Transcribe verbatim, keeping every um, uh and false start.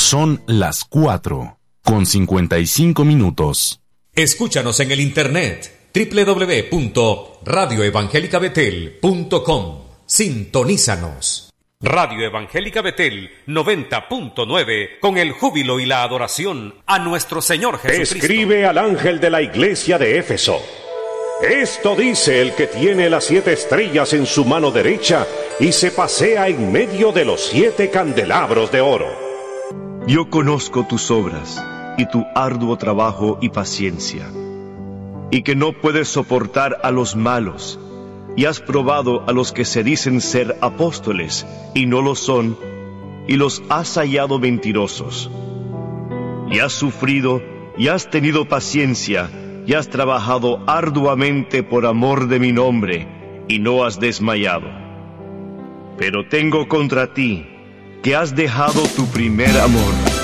Son las cuatro con cincuenta y cinco minutos. Escúchanos en el internet doble u doble u doble u punto radio evangélica betel punto com. Sintonízanos. Radio Evangélica Betel noventa punto nueve, con el júbilo y la adoración a nuestro Señor Jesucristo. Escribe al ángel de la iglesia de Éfeso: esto dice el que tiene las siete estrellas en su mano derecha y se pasea en medio de los siete candelabros de oro. Yo conozco tus obras y tu arduo trabajo y paciencia, y que no puedes soportar a los malos, y has probado a los que se dicen ser apóstoles y no lo son, y los has hallado mentirosos. Y has sufrido y has tenido paciencia, y has trabajado arduamente por amor de mi nombre, y no has desmayado. Pero tengo contra ti que has dejado tu primer amor.